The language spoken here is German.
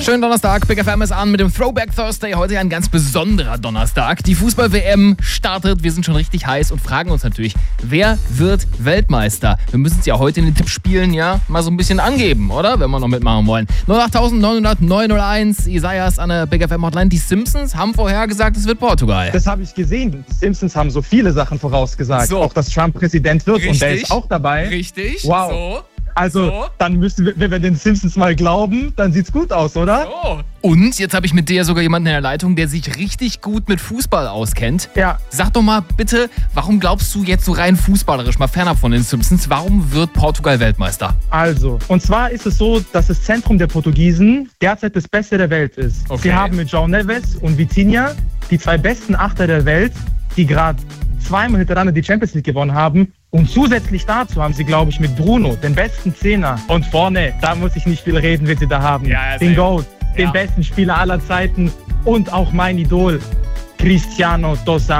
Schönen Donnerstag, Big FM ist an mit dem Throwback Thursday. Heute ein ganz besonderer Donnerstag. Die Fußball-WM startet, wir sind schon richtig heiß und fragen uns natürlich, wer wird Weltmeister? Wir müssen es ja heute in den Tippspielen ja mal so ein bisschen angeben, oder? Wenn wir noch mitmachen wollen. 08900 Isaias an der Big FM Hotline. Die Simpsons haben vorher gesagt, es wird Portugal. Das habe ich gesehen. Die Simpsons haben so viele Sachen vorausgesagt. So. Auch, dass Trump Präsident wird. Richtig. Und der ist auch dabei. Richtig. Wow. So. Also, So. dann müssen wir, wenn wir den Simpsons mal glauben, dann sieht's gut aus, oder? Oh. Und jetzt habe ich mit dir sogar jemanden in der Leitung, der sich richtig gut mit Fußball auskennt. Ja. Sag doch mal bitte, warum glaubst du jetzt so rein fußballerisch, mal fernab von den Simpsons, warum wird Portugal Weltmeister? Also, und zwar ist es so, dass das Zentrum der Portugiesen derzeit das Beste der Welt ist. Okay. Sie haben mit João Neves und Vitinha die zwei besten Achter der Welt, die gerade zweimal hintereinander die Champions League gewonnen haben. Und zusätzlich dazu haben sie, glaube ich, mit Bruno den besten Zehner. Und vorne, da muss ich nicht viel reden, wen sie da haben. Ja, den Goat, Ja. den besten Spieler aller Zeiten und auch mein Idol, Cristiano dos Santos.